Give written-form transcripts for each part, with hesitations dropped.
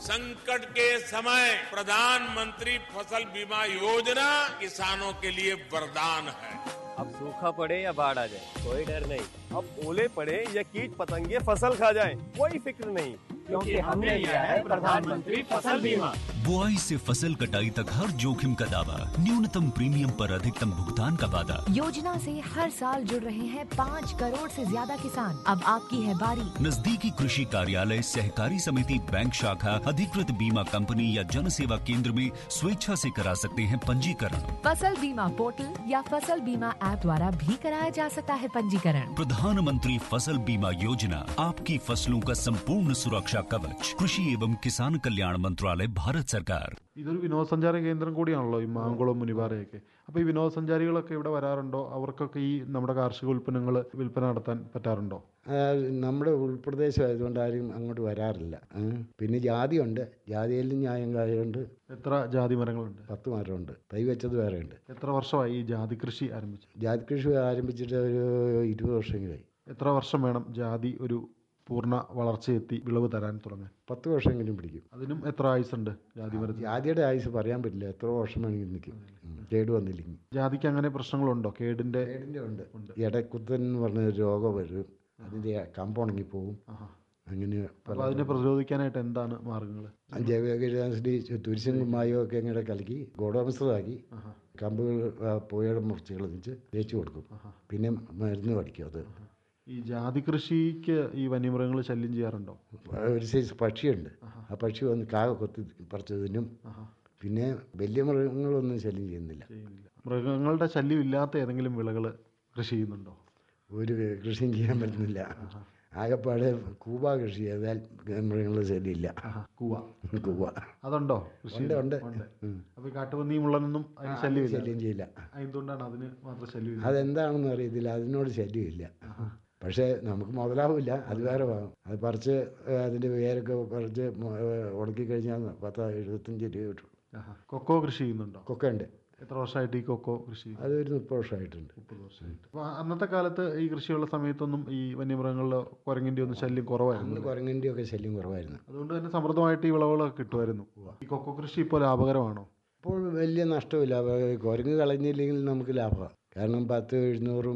संकट के समय प्रधानमंत्री फसल बीमा योजना किसानों के लिए वरदान है। अब सूखा पड़े या बाढ़ आ जाए कोई डर नहीं, अब ओले पड़े या कीट पतंगे फसल खा जाए कोई फिक्र नहीं, क्योंकि हमने लिया है प्रधानमंत्री फसल बीमा। बुआई से फसल कटाई तक हर जोखिम का दावा, न्यूनतम प्रीमियम पर अधिकतम भुगतान का वादा। योजना से हर साल जुड़ रहे हैं 5 करोड़ से ज्यादा किसान। अब आपकी है बारी। नजदीकी कृषि कार्यालय, सहकारी समिति, बैंक शाखा, अधिकृत बीमा कंपनी या जन सेवा केंद्र में स्वेच्छा से करा सकते हैं पंजीकरण। फसल बीमा पोर्टल या फसल बीमा ऐप द्वारा भी कराया जा सकता है पंजीकरण। प्रधानमंत्री फसल बीमा योजना आपकी फसलों का संपूर्ण सुरक्षा कवच। कृषि एवं किसान कल्याण मंत्रालय, भारत सरकार। ഇതൊരു വിനോദസഞ്ചാര കേന്ദ്രം കൂടിയാണല്ലോ ഈ മാങ്കുളം മുനിപാറയൊക്കെ. അപ്പോൾ ഈ വിനോദസഞ്ചാരികളൊക്കെ ഇവിടെ വരാറുണ്ടോ? അവർക്കൊക്കെ ഈ നമ്മുടെ കാർഷിക ഉൽപ്പന്നങ്ങൾ വിൽപ്പന നടത്താൻ പറ്റാറുണ്ടോ? നമ്മുടെ ഉൾപ്രദേശമായതുകൊണ്ട് ആരും അങ്ങോട്ട് വരാറില്ല. പിന്നെ ജാതിയുണ്ട്, ജാതിയിലും ന്യായം കാര്യമുണ്ട്. എത്ര ജാതി മരങ്ങളുണ്ട്? 10 മരമുണ്ട്. തൈ വെച്ചത് വേറെയുണ്ട്. എത്ര വർഷമായി ഈ ജാതി കൃഷി ആരംഭിച്ചു? ജാതി കൃഷി ആരംഭിച്ചിട്ട് ഒരു 20 വർഷമെങ്കിലായി. എത്ര വർഷം വേണം ജാതി ഒരു പൂർണ്ണ വളർച്ചയെത്തി വിളവ് തരാൻ തുടങ്ങാൻ? 10 വർഷമെങ്കിലും പിടിക്കും. അതിനും എത്ര ആയുസുണ്ട് ജാതി മരത്തിന്? ജാതിയുടെ ആയുസ് പറയാൻ പറ്റില്ല, എത്ര വർഷം വേണമെങ്കിൽ നിൽക്കും കേട് വന്നില്ലെങ്കിൽ. ജാതിക്ക് അങ്ങനെ പ്രശ്നങ്ങളുണ്ടോ? കേടിൻ്റെ ഉണ്ട്. ഇടക്കുത്തൻ എന്ന് പറഞ്ഞ രോഗം വരും, അതിൻ്റെ കമ്പുണങ്ങി പോകും. അങ്ങനെ അതിനെ പ്രതിരോധിക്കാനായിട്ട് എന്താണ് മാർഗങ്ങൾ? ജൈവ കീടനാശിനി തുരിശും കുമ്മായും ഒക്കെ ഇങ്ങനെ കലക്കി ഗോഡമിശ്രമാക്കി കമ്പുകൾ പുഴയുടെ മുറിച്ച് കളഞ്ഞിട്ട് തേച്ച് കൊടുക്കും. പിന്നെ മരുന്ന് കടിക്കും. അത് ഈ ജാതി കൃഷിക്ക് ഈ വന്യമൃഗങ്ങൾ ശല്യം ചെയ്യാറുണ്ടോ? ഒരു സൈസ് പക്ഷിയുണ്ട്, ആ പക്ഷി വന്ന് കാക കൊത്തി പറിച്ചതിനും പിന്നെ വലിയ മൃഗങ്ങളൊന്നും ശല്യം ചെയ്യുന്നില്ല. മൃഗങ്ങളുടെ ശല്യം ഇല്ലാത്ത ഏതെങ്കിലും വിളകൾ കൃഷി ചെയ്യുന്നുണ്ടോ? ഒരു കൃഷിയും ചെയ്യാൻ പറ്റുന്നില്ല. ആകെപ്പാട് കൂവ കൃഷി ചെയ്താൽ മൃഗങ്ങളുടെ ശല്യമില്ല. കൂവ അതുണ്ടോ? കൃഷി ഉണ്ട്. അപ്പോൾ കാട്ടുപന്നി മുള്ളനൊന്നും അതിന് ശല്യം ചെയ്യില്ല. എന്തുകൊണ്ടാണ് അതിന് മാത്രം ശല്യം? അതെന്താണെന്ന് അറിയത്തില്ല, അതിനോട് ശല്യമില്ല. പക്ഷേ നമുക്ക് മുതലാവില്ല, അത് വേറെ വാങ്ങും. അത് പറിച്ച് അതിൻ്റെ വേരൊക്കെ പറിച്ച് ഉണക്കി കഴിഞ്ഞാൽ 10-75 രൂപ കിട്ടും. കൊക്കോ കൃഷി ചെയ്യുന്നുണ്ടോ? കൊക്കോ ഉണ്ട്. എത്ര വർഷമായിട്ട് ഈ കൊക്കോ കൃഷി? അതൊരു 30 വർഷമായിട്ടുണ്ട്. 30 വർഷമായിട്ട്. അപ്പോൾ അന്നത്തെ കാലത്ത് ഈ കൃഷിയുള്ള സമയത്തൊന്നും ഈ വന്യമൃഗങ്ങളുടെ കുരങ്ങിൻ്റെ ഒന്നും ശല്യം കുറവായിരുന്നു. കുരങ്ങിൻ്റെ ഒക്കെ ശല്യം കുറവായിരുന്നു. അതുകൊണ്ട് തന്നെ സമൃദ്ധമായിട്ട് ഈ വിളവുകളൊക്കെ കിട്ടുമായിരുന്നു. ഈ കൊക്കോ കൃഷി ഇപ്പോൾ ലാഭകരമാണോ? ഇപ്പോൾ വലിയ നഷ്ടമില്ല. കുരങ്ങ് കളഞ്ഞില്ലെങ്കിൽ നമുക്ക് ലാഭമാണ്. കാരണം 1000-700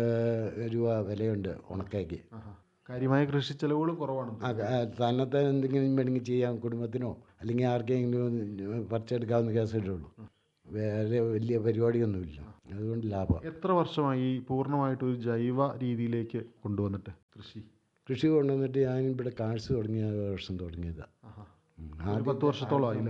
രൂപ വിലയുണ്ട് ഉണക്കയ്ക്ക്. കാര്യമായ കൃഷി ചെലവുകൾ കുറവാണ്. തന്നത്തെ എന്തെങ്കിലും വേണമെങ്കിൽ ചെയ്യാം, കുടുംബത്തിനോ അല്ലെങ്കിൽ ആർക്കെങ്കിലും പറിച്ചെടുക്കാവുന്ന കേസേ ഉള്ളൂ. വേറെ വലിയ പരിപാടിയൊന്നുമില്ല, അതുകൊണ്ട് ലാഭം. എത്ര വർഷമായി പൂർണ്ണമായിട്ടൊരു ജൈവ രീതിയിലേക്ക് കൊണ്ടുവന്നിട്ട് കൃഷി കൊണ്ടുവന്നിട്ട് ഞാൻ ഇവിടെ കാഴ്ച തുടങ്ങിയ വർഷം തുടങ്ങിയതാണ്. 10 വർഷത്തോളമായി.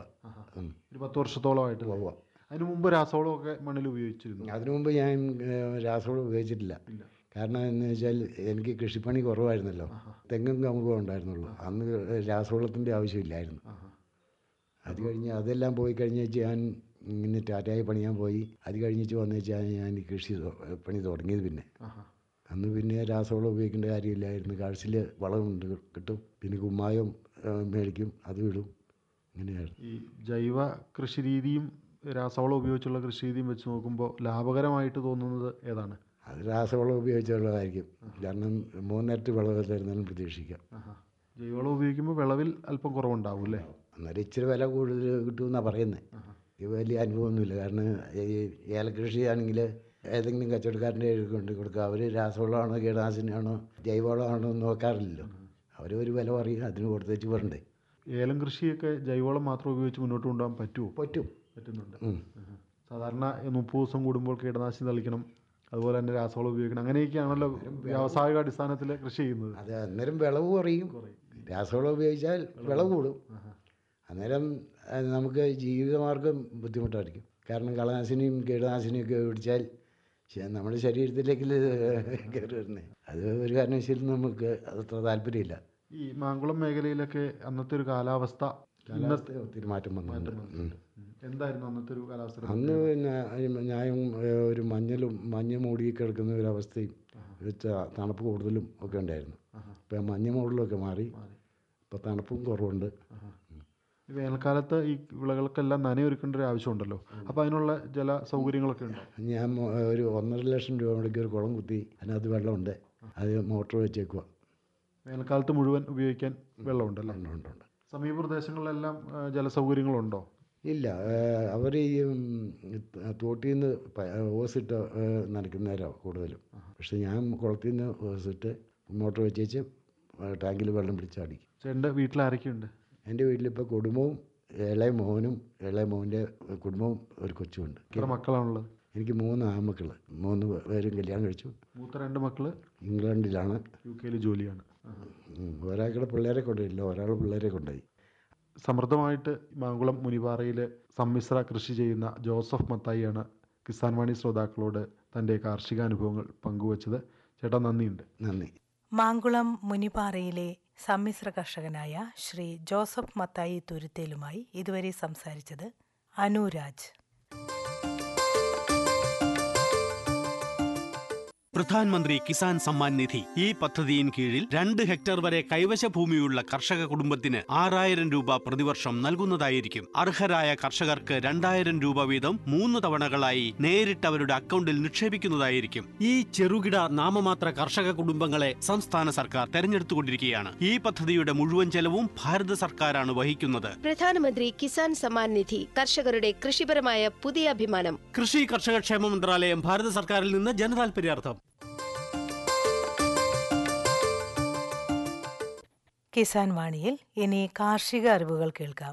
10 വർഷത്തോളമായിട്ട് പോവാം. അതിനു മുമ്പ് രാസവളമൊക്കെ മണ്ണിൽ ഉപയോഗിച്ചിരുന്നു? അതിനു മുമ്പ് ഞാൻ രാസവളം ഉപയോഗിച്ചിട്ടില്ല. കാരണം എന്ന് വെച്ചാൽ എനിക്ക് കൃഷിപ്പണി കുറവായിരുന്നല്ലോ, തെങ്ങും കമുകും ഉണ്ടായിരുന്നുള്ളൂ. അന്ന് രാസവളത്തിൻ്റെ ആവശ്യമില്ലായിരുന്നു. അത് കഴിഞ്ഞ് അതെല്ലാം പോയി കഴിഞ്ഞ് ഞാൻ ഇങ്ങനെ ടാറ്റായി പണിയാൻ പോയി. അത് കഴിഞ്ഞിട്ട് വന്നു വെച്ചാൽ ഞാൻ കൃഷി പണി തുടങ്ങിയത്. പിന്നെ അന്ന് പിന്നെ രാസവളം ഉപയോഗിക്കേണ്ട കാര്യമില്ലായിരുന്നു. കാഴ്ചയിൽ വളമുണ്ട് കിട്ടും, പിന്നെ കുമ്മായം മേടിക്കും, അത് വിടും. അങ്ങനെയായിരുന്നു. ഈ ജൈവ കൃഷി രീതിയും രാസവളം ഉപയോഗിച്ചുള്ള കൃഷി രീതിയും വെച്ച് നോക്കുമ്പോൾ ലാഭകരമായിട്ട് തോന്നുന്നത് ഏതാണ്? അത് രാസവളം ഉപയോഗിച്ചുള്ളതായിരിക്കും. കാരണം 3 ഇരട്ടി വിളവ് തരുന്നാലും പ്രതീക്ഷിക്കാം. ജൈവവളം ഉപയോഗിക്കുമ്പോൾ വിളവിൽ അല്പം കുറവുണ്ടാവും അല്ലേ? അന്നേരം ഇച്ചിരി വില കൂടുതൽ കിട്ടുമെന്നാണ് പറയുന്നത്. ഇത് വലിയ അനുഭവമൊന്നുമില്ല. കാരണം ഈ ഏലകൃഷിയാണെങ്കിൽ ഏതെങ്കിലും കച്ചവടക്കാരൻ്റെ കൊണ്ട് കൊടുക്കുക. അവർ രാസവളമാണോ കീടനാശിനിയാണോ ജൈവവളമാണോ എന്ന് നോക്കാറില്ലല്ലോ. അവരൊരു വില പറയും, അതിന് കൊടുത്തേച്ച് പറയണ്ടേ. ഏലം കൃഷിയൊക്കെ ജൈവവളം മാത്രം ഉപയോഗിച്ച് മുന്നോട്ട് കൊണ്ടുപോകാൻ പറ്റുന്നുണ്ട്. സാധാരണ 30 ദിവസം കൂടുമ്പോൾ കീടനാശിനി തളിക്കണം, അതുപോലെ തന്നെ രാസവളം ഉപയോഗിക്കണം. അങ്ങനെയൊക്കെയാണല്ലോ വ്യാവസായിക അടിസ്ഥാനത്തിൽ കൃഷി ചെയ്യുന്നത്. അതെ, അന്നേരം വിളവ് കുറയും. രാസവളം ഉപയോഗിച്ചാൽ വിളവ് കൂടും. അന്നേരം നമുക്ക് ജീവിതമാർഗം ബുദ്ധിമുട്ടായിരിക്കും. കാരണം കളനാശിനിയും കീടനാശിനിയൊക്കെ പിടിച്ചാൽ നമ്മുടെ ശരീരത്തിലേക്ക് കയറി വരുന്നത്. അത് ഒരു കാരണവശാലും നമുക്ക് അത്ര താല്പര്യമില്ല. ഈ മാങ്കുളം മേഖലയിലൊക്കെ അന്നത്തെ ഒരു കാലാവസ്ഥ ഒത്തിരി മാറ്റം വന്നിട്ടുണ്ട്. എന്തായിരുന്നു അന്നത്തെ ഒരു കാലാവസ്ഥ? അന്ന് ഞാൻ ഒരു മഞ്ഞ് മൂടി കിടക്കുന്ന ഒരവസ്ഥയും തണുപ്പ് കൂടുതലും ഒക്കെ ഉണ്ടായിരുന്നു. ഇപ്പം മഞ്ഞ് മൂടലൊക്കെ മാറി, ഇപ്പം തണുപ്പും കുറവുണ്ട്. വേനൽക്കാലത്ത് ഈ വിളകൾക്കെല്ലാം നനയൊരുക്കേണ്ട ഒരു ആവശ്യമുണ്ടല്ലോ, അപ്പോൾ അതിനുള്ള ജല സൗകര്യങ്ങളൊക്കെ ഉണ്ടോ? ഞാൻ ഒരു 1.5 ലക്ഷം രൂപ മുടക്കി ഒരു കുളം കുത്തി, അതിനകത്ത് വെള്ളമുണ്ട്. അത് മോട്ടർ വെച്ചേക്കുക. വേനൽക്കാലത്ത് മുഴുവൻ ഉപയോഗിക്കാൻ വെള്ളമുണ്ടല്ലോ? ഉണ്ട്. സമീപ പ്രദേശങ്ങളിലെല്ലാം ജലസൗകര്യങ്ങളുണ്ടോ? ഇല്ല, അവർ ഈ തോട്ടിൽ നിന്ന് ഓസിട്ട് നനയ്ക്കുന്നവരാണ് കൂടുതലും. പക്ഷെ ഞാൻ കുളത്തിൽ നിന്ന് ഓസിട്ട് മോട്ടർ വെച്ചേച്ച് ടാങ്കിൽ വെള്ളം പിടിച്ച് അടിക്കും. ചേട്ടൻ്റെ വീട്ടിൽ ആരൊക്കെയുണ്ട്? എൻ്റെ വീട്ടിലിപ്പോൾ കുടുംബവും ഇളയ മോനും ഇളയ മോൻ്റെ കുടുംബവും ഒരു കൊച്ചുമുണ്ട്. എത്ര മക്കളാണുള്ളത്? എനിക്ക് 3 ആൺമക്കൾ, 3 പേരും കല്യാണം കഴിച്ചു. മൂത്ത 2 മക്കൾ ഇംഗ്ലണ്ടിലാണ്, UK ജോലിയാണ്. ഒരാൾക്കുടെ പിള്ളേരെ കൊണ്ടുപോയില്ല, ഒരാൾ പിള്ളേരെ കൊണ്ടുപോയി. സമൃദ്ധമായിട്ട് മാങ്കുളം മുനിപ്പാറയിൽ സമ്മിശ്ര കൃഷി ചെയ്യുന്ന ജോസഫ് മത്തായിയാണ് കിസാൻ വാണി ശ്രോതാക്കളോട് തൻ്റെ കാർഷിക അനുഭവങ്ങൾ പങ്കുവച്ചത്. ചേട്ടാ, നന്ദിയുണ്ട്. നന്ദി. മാങ്കുളം മുനിപ്പാറയിലെ സമ്മിശ്ര കർഷകനായ ശ്രീ ജോസഫ് മത്തായി തുരുത്തേലുമായി ഇതുവരെ സംസാരിച്ചത് അനുരാജ്. പ്രധാനമന്ത്രി കിസാൻ സമ്മാൻ നിധി ഈ പദ്ധതിയിൻ കീഴിൽ 2 ഹെക്ടർ വരെ കൈവശ ഭൂമിയുള്ള കർഷക കുടുംബത്തിന് 6000 രൂപ പ്രതിവർഷം നൽകുന്നതായിരിക്കും. അർഹരായ കർഷകർക്ക് 2000 രൂപ വീതം 3 തവണകളായി നേരിട്ട് അവരുടെ അക്കൗണ്ടിൽ നിക്ഷേപിക്കുന്നതായിരിക്കും. ഈ ചെറുകിട നാമമാത്ര കർഷക കുടുംബങ്ങളെ സംസ്ഥാന സർക്കാർ തെരഞ്ഞെടുത്തുകൊണ്ടിരിക്കുകയാണ്. ഈ പദ്ധതിയുടെ മുഴുവൻ ചെലവും ഭാരത സർക്കാരാണ് വഹിക്കുന്നത്. പ്രധാനമന്ത്രി കിസാൻ സമ്മാൻ നിധി കർഷകരുടെ കൃഷിപരമായ പുതിയ അഭിമാനം. കൃഷി കർഷക ക്ഷേമ മന്ത്രാലയം, ഭാരത സർക്കാരിൽ നിന്ന് ജനതാൽപര്യാർത്ഥം. കിസാൻ വാണിയിൽ ഇനി കാർഷിക അറിവുകൾ കേൾക്കാം.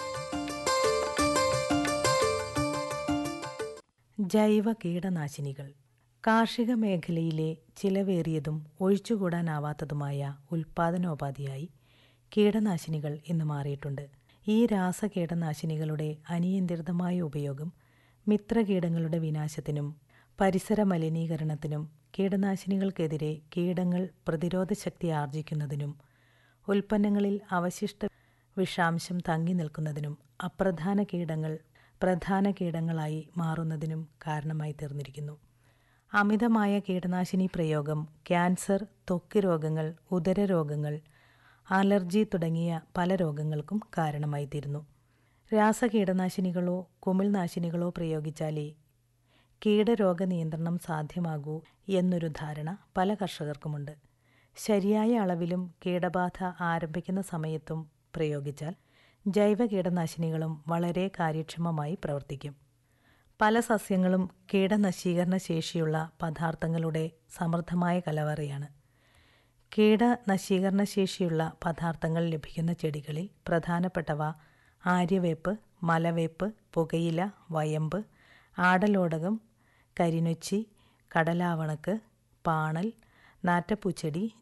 ജൈവ കീടനാശിനികൾ കാർഷിക മേഖലയിലെ ചിലവേറിയതും ഒഴിച്ചുകൂടാനാവാത്തതുമായ ഉൽപാദനോപാധിയായി കീടനാശിനികൾ ഇന്ന് മാറിയിട്ടുണ്ട്. ഈ രാസകീടനാശിനികളുടെ അനിയന്ത്രിതമായ ഉപയോഗം മിത്രകീടങ്ങളുടെ വിനാശത്തിനും പരിസര മലിനീകരണത്തിനും കീടനാശിനികൾക്കെതിരെ കീടങ്ങൾ പ്രതിരോധശക്തി ആർജിക്കുന്നതിനും ഉൽപ്പന്നങ്ങളിൽ അവശിഷ്ട വിഷാംശം തങ്ങി നിൽക്കുന്നതിനും അപ്രധാന കീടങ്ങൾ പ്രധാന കീടങ്ങളായി മാറുന്നതിനും കാരണമായി തീർന്നിരിക്കുന്നു. അമിതമായ കീടനാശിനി പ്രയോഗം ക്യാൻസർ, ത്വക്ക് രോഗങ്ങൾ, ഉദരരോഗങ്ങൾ, അലർജി തുടങ്ങിയ പല രോഗങ്ങൾക്കും കാരണമായി തീരുന്നു. രാസകീടനാശിനികളോ കുമിൾനാശിനികളോ പ്രയോഗിച്ചാലേ കീടരോഗ നിയന്ത്രണം സാധ്യമാകൂ എന്നൊരു ധാരണ പല കർഷകർക്കുമുണ്ട്. ശരിയായ അളവിലും കീടബാധ ആരംഭിക്കുന്ന സമയത്തും പ്രയോഗിച്ചാൽ ജൈവ കീടനാശിനികളും വളരെ കാര്യക്ഷമമായി പ്രവർത്തിക്കും. പല സസ്യങ്ങളും കീടനശീകരണ ശേഷിയുള്ള പദാർത്ഥങ്ങളുടെ സമൃദ്ധമായ കലവറയാണ്. കീടനശീകരണ ശേഷിയുള്ള പദാർത്ഥങ്ങൾ ലഭിക്കുന്ന ചെടികളിൽ പ്രധാനപ്പെട്ടവ ആര്യവേപ്പ്, മലവേപ്പ്, പുകയില, വയമ്പ്, ആടലോടകം, കരിനൊച്ചി, കടലാവണക്ക്, പാണൽ, നാറ്റപ്പൂച്ചെടി,